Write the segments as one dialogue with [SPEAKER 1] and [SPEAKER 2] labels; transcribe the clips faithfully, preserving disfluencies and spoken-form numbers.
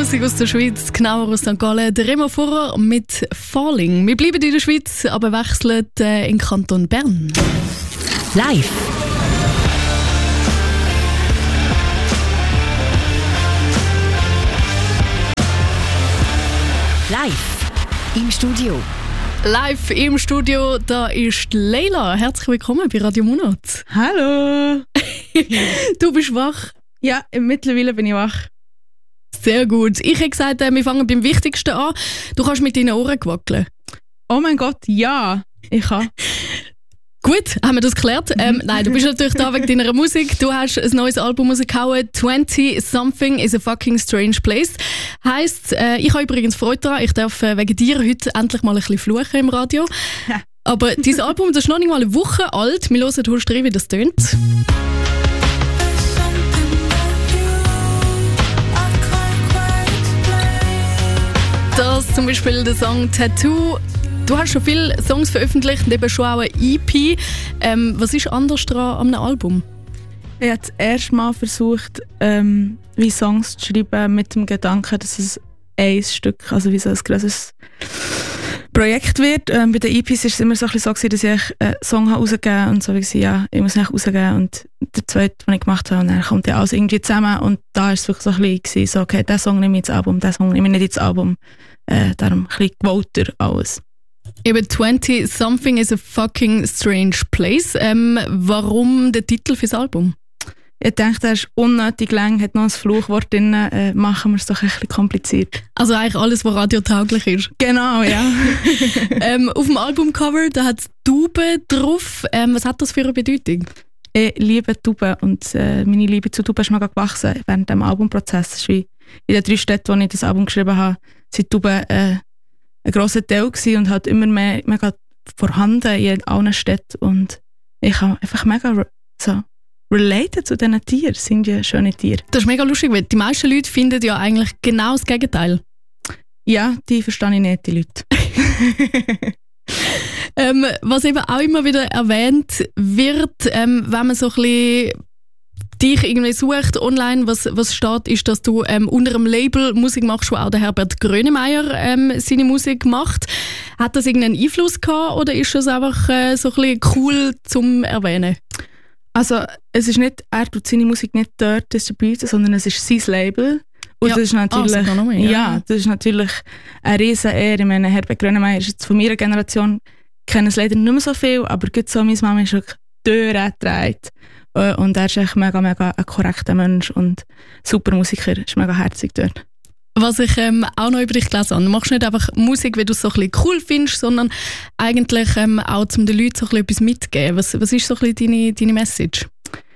[SPEAKER 1] Musik aus der Schweiz, genauer aus Sankt Gallen. Der Remo Furrer mit «Falling». Wir bleiben in der Schweiz, aber wechseln äh, in den Kanton Bern.
[SPEAKER 2] Live. Live im Studio.
[SPEAKER 1] Live im Studio, da ist Leila. Herzlich willkommen bei Radio Monat.
[SPEAKER 3] Hallo.
[SPEAKER 1] Du bist wach?
[SPEAKER 3] Ja, mittlerweile bin ich wach.
[SPEAKER 1] Sehr gut. Ich habe gesagt, wir fangen beim Wichtigsten an. Du kannst mit deinen Ohren wackeln.
[SPEAKER 3] Oh mein Gott, ja, ich kann.
[SPEAKER 1] Gut, haben wir das geklärt. Ähm, nein, du bist natürlich da wegen deiner Musik. Du hast ein neues Album rausgehauen. «twenty something is a fucking strange place». Heisst, äh, ich habe übrigens Freude daran. Ich darf äh, wegen dir heute endlich mal ein bisschen fluchen im Radio. Ja. Aber dieses Album, das ist noch nicht mal eine Woche alt. Wir hören, hörst du rein, wie das tönt. Das zum Beispiel der Song «Tattoo». Du hast schon viele Songs veröffentlicht und eben schon auch eine E P. Ähm, was ist anders daran an einem Album?
[SPEAKER 3] Ich habe das erste Mal versucht, ähm, wie Songs zu schreiben mit dem Gedanken, dass es ein Stück, also wie so ein grosses Projekt wird. Ähm, bei den E Ps war es immer so, ein bisschen so, dass ich einen Song rausgegeben habe und so wie gesagt, ja, ich muss ihn rausgeben. Und der zweite, den ich gemacht habe, und dann kommt ja alles irgendwie zusammen. Und da war es wirklich so ein bisschen so, okay, diesen Song nehme ich ins Album, diesen Song nehme ich nicht ins Album. Äh, darum ein bisschen gewollter alles.
[SPEAKER 1] Eben «twenty something is a fucking strange place». Ähm, warum der Titel fürs Album?
[SPEAKER 3] Ich denke, der ist unnötig lang, hat noch ein Fluchwort drin, äh, machen wir es doch ein bisschen kompliziert.
[SPEAKER 1] Also eigentlich alles, was radiotauglich ist?
[SPEAKER 3] Genau, ja.
[SPEAKER 1] ähm, auf dem Albumcover, da hat es Tauben drauf. Ähm, was hat das für eine Bedeutung?
[SPEAKER 3] Ich liebe Tauben und äh, meine Liebe zu Tauben ist mega gewachsen während dem Albumprozess. Das ist wie in den drei Städten, wo ich das Album geschrieben habe, sind Tauben äh, ein grosser Teil gewesen und halt immer mehr mega vorhanden in allen Städten. Und ich habe einfach mega re- so related zu diesen Tieren. Das sind ja schöne Tiere.
[SPEAKER 1] Das ist mega lustig, weil die meisten Leute finden ja eigentlich genau das Gegenteil.
[SPEAKER 3] Ja, die verstehe ich nicht, die Leute.
[SPEAKER 1] ähm, was eben auch immer wieder erwähnt wird, ähm, wenn man so ein bisschen dich irgendwie sucht online, was, was steht, ist, dass du ähm, unter einem Label Musik machst, wo auch der Herbert Grönemeyer ähm, seine Musik macht. Hat das irgendeinen Einfluss gehabt oder ist das einfach äh, so ein bisschen cool zum Erwähnen?
[SPEAKER 3] Also es ist nicht, er tut seine Musik nicht dort distribuiten, sondern es ist sein Label. Und
[SPEAKER 1] ja.
[SPEAKER 3] das ist natürlich,
[SPEAKER 1] ah, mehr, ja.
[SPEAKER 3] ja, das ist natürlich eine riesen Ehre. Ich meine, Herbert Grönemeyer ist jetzt von meiner Generation, kennen es leider nicht mehr so viel, aber gut so, meine Mama ist wirklich durchgedreht. Und er ist echt mega, mega ein korrekter Mensch und super Musiker, ist mega herzig dort.
[SPEAKER 1] Was ich ähm, auch noch über dich gelesen habe, du machst nicht einfach Musik, weil du es so ein bisschen cool findest, sondern eigentlich ähm, auch, um den Leuten so ein bisschen etwas mitzugeben. Was, was ist so ein bisschen deine, deine Message?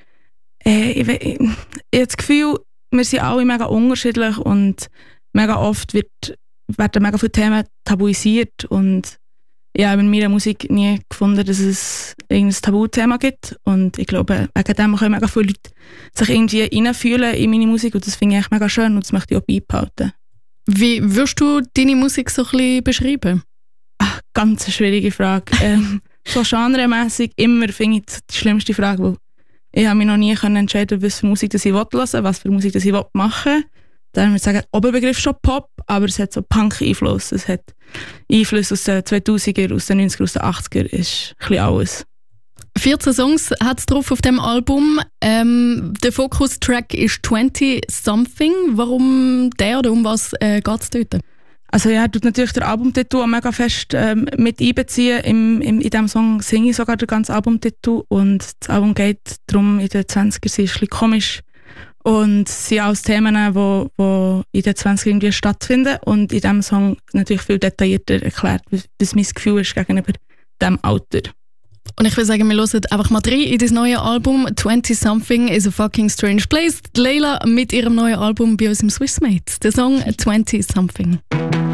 [SPEAKER 3] Äh, ich, ich, ich habe das Gefühl, wir sind alle mega unterschiedlich und mega oft wird, werden mega viele Themen tabuisiert und ich habe in meiner Musik nie gefunden, dass es irgendein Tabuthema gibt. Und ich glaube, wegen dem können mega viele Leute sich irgendwie reinfühlen in meine Musik. Und das finde ich echt mega schön und das möchte ich auch beibehalten.
[SPEAKER 1] Wie würdest du deine Musik so ein bisschen beschreiben?
[SPEAKER 3] Ach, ganz eine schwierige Frage. ähm, so genremässig immer finde ich die schlimmste Frage, weil ich habe mich noch nie entscheiden, was für Musik das ich hören will, was für Musik das ich machen will. Dann würde ich sagen, Oberbegriff schon Pop, aber es hat so Punk-Einfluss. Es hat Einfluss aus den zweitausender, aus den neunziger, aus den achtziger, ist ein bisschen alles.
[SPEAKER 1] vierzehn Songs hat es drauf auf dem Album. Ähm, der Fokus-Track ist «twenty something». Warum der oder um was äh, geht es dort?
[SPEAKER 3] Also ja, er tut natürlich den Albumtitel mega fest ähm, mit einbeziehen. Im, im, in diesem Song singe ich sogar den ganzen Albumtitel und das Album geht darum, in den zwanziger, es ist ein bisschen komisch. Und es sind alles Themen, die wo, wo in den zwanzigern irgendwie stattfinden. Und in diesem Song natürlich viel detaillierter erklärt, was mein Gefühl ist gegenüber diesem Alter.
[SPEAKER 1] Und ich würde sagen, wir hören einfach mal rein in das neue Album «twenty something is a fucking strange place». Die Leila mit ihrem neuen Album bei uns im Swissmate. Der Song «twenty something».